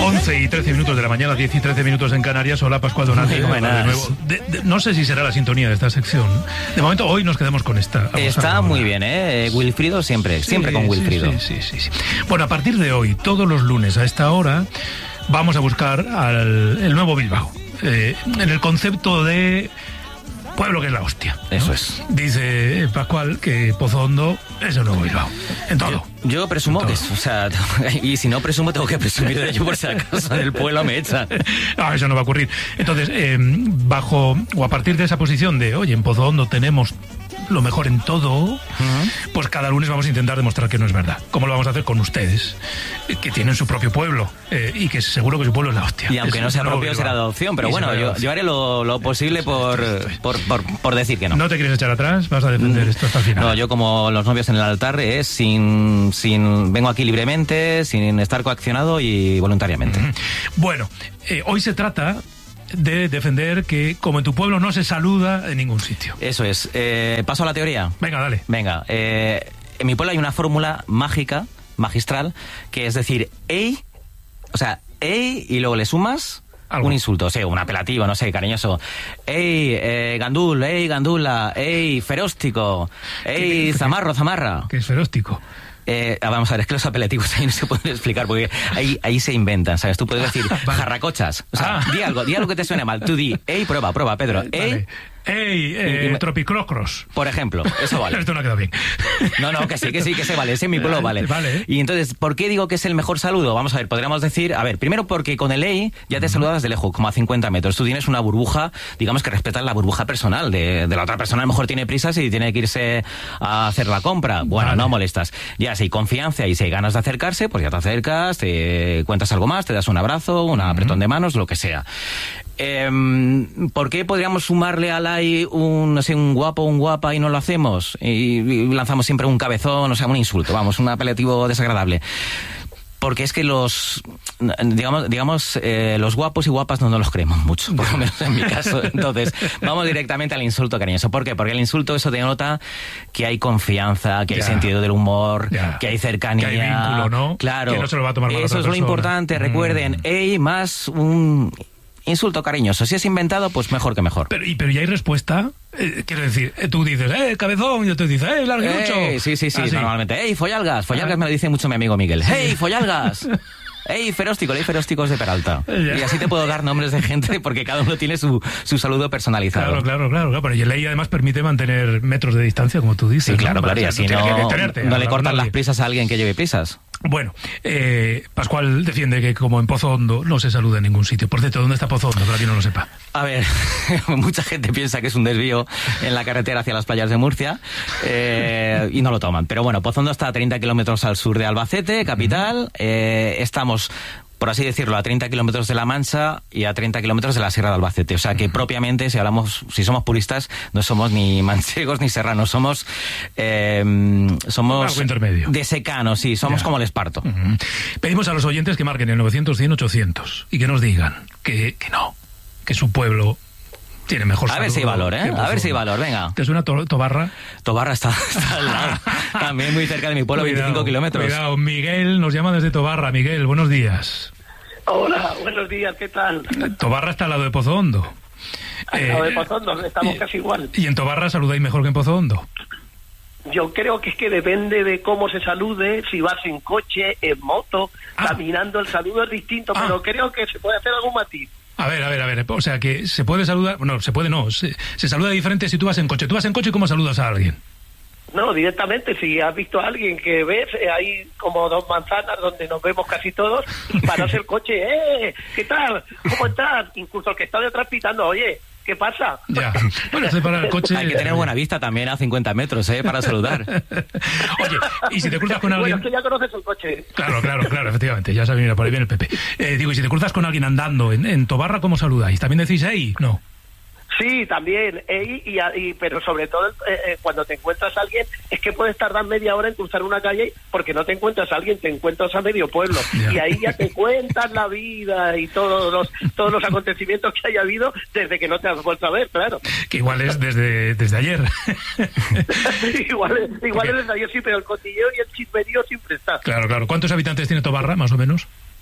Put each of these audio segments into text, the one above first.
11 y 13 minutos de la mañana, 10 y 13 minutos en Canarias. Hola, Pascual Donati. De nuevo. No sé si será la sintonía de esta sección. De momento, hoy nos quedamos con esta. Está muy bien, ¿eh? Wilfrido siempre con Wilfrido. Sí. Bueno, a partir de hoy, todos los lunes a esta hora, vamos a buscar el nuevo Bilbao. En el concepto de pueblo que es la hostia, ¿no? Eso es. Dice Pascual que Pozo Hondo es el nuevo Bilbao. En todo. Yo presumo que es, o sea, y si no presumo tengo que presumir de ello por si acaso en el pueblo me echan. No, eso no va a ocurrir. Entonces, bajo o a partir de esa posición de, oye, en Pozo Hondo tenemos lo mejor en todo, pues cada lunes vamos a intentar demostrar que no es verdad. ¿Cómo lo vamos a hacer? Con ustedes, que tienen su propio pueblo, y que seguro que su pueblo es la hostia. Y aunque no sea propio, será adopción, pero bueno, yo haré lo posible por decir que no. ¿No te quieres echar atrás? ¿Vas a defender esto hasta el final? No, yo como los novios en el altar es vengo aquí libremente, sin estar coaccionado y voluntariamente. Bueno, hoy se trata de defender que, como en tu pueblo, no se saluda en ningún sitio. Eso es. ¿Paso a la teoría? Venga, dale. Venga. En mi pueblo hay una fórmula mágica, magistral, que es decir, ey, o sea, ey, y luego le sumas un insulto, o sea, un apelativo, no sé, cariñoso. Ey, gandul, ey, gandula, ey, feróstico, ey, zamarra. ¿Qué es feróstico? Vamos a ver, es que los apelativos ahí no se pueden explicar porque ahí se inventan, ¿sabes? Tú puedes decir jarracochas, o sea, di algo que te suene mal. Tú di, ey, prueba, Pedro, ey. Tropicrocros. Por ejemplo, eso vale. Esto no ha quedado bien. No, que se vale, ese en mi pueblo vale. Y entonces, ¿por qué digo que es el mejor saludo? Vamos a ver, podríamos decir, primero porque con el ey ya te saludas de lejos, como a 50 metros. Tú tienes una burbuja, digamos que respetas la burbuja personal de la otra persona. A lo mejor tiene prisas y tiene que irse a hacer la compra. Bueno, no molestas. Ya si hay confianza y si hay ganas de acercarse, pues ya te acercas, te cuentas algo más, te das un abrazo, un apretón de manos, lo que sea. ¿Por qué podríamos sumarle al ay un guapo, un guapa y no lo hacemos? Y lanzamos siempre un cabezón, o sea, un insulto, vamos, un apelativo desagradable. Porque es que los guapos y guapas no nos los creemos mucho, por lo menos en mi caso. Entonces, vamos directamente al insulto cariñoso. ¿Por qué? Porque el insulto eso denota que hay confianza, que hay sentido del humor, que hay cercanía. Que hay vínculo, ¿no? Claro. Que no se lo va a tomar mal eso es lo importante, recuerden. Ey, más un insulto cariñoso. Si es inventado, pues mejor que mejor. Pero ya hay respuesta. Quiero decir, tú dices, cabezón, y otro dice, larguirucho. Sí, normalmente. Follalgas me lo dice mucho mi amigo Miguel. Follalgas. Ferósticos de Peralta. Y así te puedo dar nombres de gente porque cada uno tiene su saludo personalizado. Claro. Pero y la ley además permite mantener metros de distancia, como tú dices. Sí, claro, y así no le cortan las prisas a alguien que lleve prisas. Bueno, Pascual defiende que como en Pozo Hondo no se saluda en ningún sitio. Por cierto, ¿dónde está Pozo Hondo? Para quien no lo sepa. A ver, mucha gente piensa que es un desvío en la carretera hacia las playas de Murcia y no lo toman. Pero bueno, Pozo Hondo está a 30 kilómetros al sur de Albacete, capital. Estamos, por así decirlo, a 30 kilómetros de La Mancha y a 30 kilómetros de la Sierra de Albacete. O sea que propiamente, si somos puristas, no somos ni manchegos ni serranos, somos algo intermedio. De secano, sí, somos como el Esparto. Pedimos a los oyentes que marquen el 900 100 800 y que nos digan que no, que su pueblo tiene mejor salud. A ver si hay valor, A ver si hay valor, venga. ¿Te suena Tobarra? Tobarra está al lado. También muy cerca de mi pueblo, 25 kilómetros. Cuidado, Miguel nos llama desde Tobarra. Miguel, buenos días. Hola, buenos días, ¿qué tal? Tobarra está al lado de Pozo Hondo. Al lado de Pozo Hondo, estamos casi igual. ¿Y en Tobarra saludáis mejor que en Pozo Hondo? Yo creo que es que depende de cómo se salude, si vas en coche, en moto, caminando, el saludo es distinto, pero creo que se puede hacer algún matiz. A ver, o sea que se puede saludar, se saluda diferente si tú vas en coche. ¿Tú vas en coche y cómo saludas a alguien? No, directamente, si has visto a alguien que ves, hay como 2 manzanas donde nos vemos casi todos, y paras el coche, ¿qué tal? ¿Cómo estás? Incluso el que está detrás pitando, oye, ¿qué pasa? Ya, bueno, para el coche... Hay que tener buena vista también a 50 metros, para saludar. Oye, y si te cruzas con alguien... Bueno, es que ya conoces el coche. Claro, efectivamente, ya sabes, mira, por ahí viene el Pepe. Y si te cruzas con alguien andando en Tobarra, ¿cómo saludáis? ¿También decís, no? Sí, también, pero sobre todo cuando te encuentras a alguien, es que puedes tardar media hora en cruzar una calle porque no te encuentras a alguien, te encuentras a medio pueblo. Y ahí ya te cuentas la vida y todos los acontecimientos que haya habido desde que no te has vuelto a ver, claro. Que igual es desde ayer. igual es desde ayer, sí, pero el cotilleo y el chismerío siempre está. Claro. ¿Cuántos habitantes tiene Tobarra, más o menos?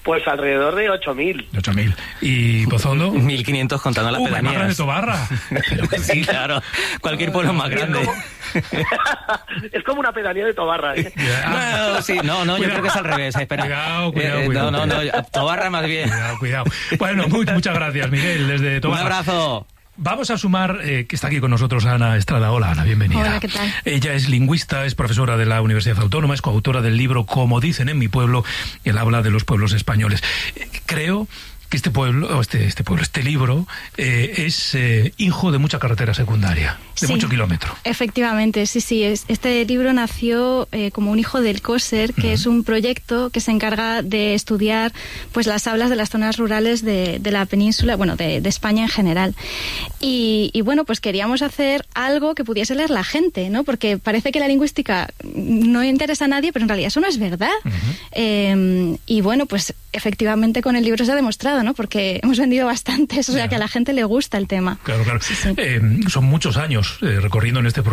Pues alrededor de 8.000. 8.000. ¿Y Pozondo? 1.500 contando las pedanías. Más grande Tobarra. Sí, claro. Cualquier pueblo más grande. Es como una pedanía de Tobarra, ¿eh? No, sí, no, yo creo que es al revés. Espera. Cuidado. No, Tobarra más bien. Cuidado. Bueno, muchas gracias, Miguel, desde Tobarra. Un abrazo. Vamos a sumar, que está aquí con nosotros Ana Estrada. Hola, Ana, bienvenida. Hola, ¿qué tal? Ella es lingüista, es profesora de la Universidad Autónoma, es coautora del libro Como dicen en mi pueblo, y él habla de los pueblos españoles. Creo que este libro es hijo de mucha carretera secundaria, de mucho kilómetro. Efectivamente, sí. Este libro nació como un hijo del COSER, que es un proyecto que se encarga de estudiar pues las hablas de las zonas rurales de la península, bueno, de España en general. Y bueno, pues queríamos hacer algo que pudiese leer la gente, ¿no? Porque parece que la lingüística no interesa a nadie, pero en realidad eso no es verdad. Y bueno, pues efectivamente con el libro se ha demostrado, ¿no? Porque hemos vendido bastantes, o sea que a la gente le gusta el tema. Claro. Sí. Son muchos años recorriendo en este proyecto.